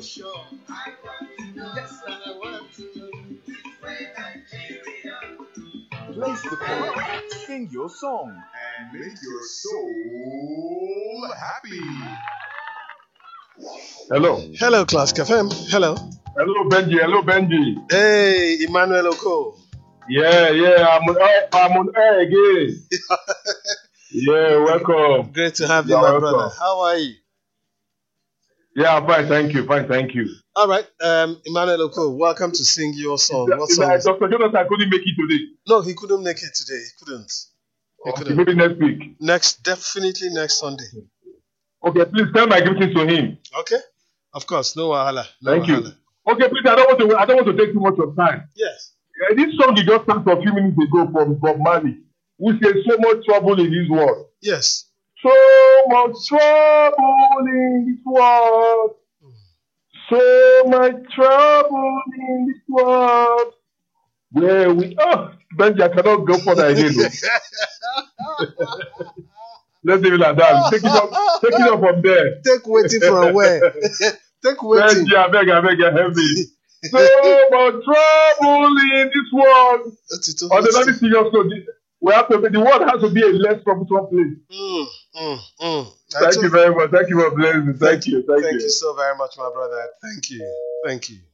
sure. Yes, I want to know. Place the call, sing your song, And make your soul happy. Hello. Hello, Classic FM. Hello. Hello, Benji. Hello, Benji. Hey, Emmanuel Oko. Yeah. I'm on air again. Yeah, welcome. Great to have you, You're my welcome. brother. How are you? Yeah, I'm fine. Thank you. All right, Emmanuel Oko, welcome to sing your song. What song is it? Dr. Jonathan couldn't make it today. No, he couldn't make it today. He couldn't. Okay, maybe next week. Definitely next Sunday. Okay, please tell my greetings to him. Okay? Of course, no wahala. No Thank wahala. you. Okay, please, I don't want to take too much of time. Yes. This song you just sang a few minutes ago from Bob Marley, who says so much trouble in this world. Yes. So much trouble in this world. So much trouble in this world. Where we Benji, I cannot go further again. Let's leave it like that. Take it up from there. Take waiting from where? Take waiting. Benji, I beg, help me. So much trouble in this world. On the very serious note, the world has to be a less troublesome place. Thank you very much. Thank you for blessing. Thank you so very much, my brother. Thank you.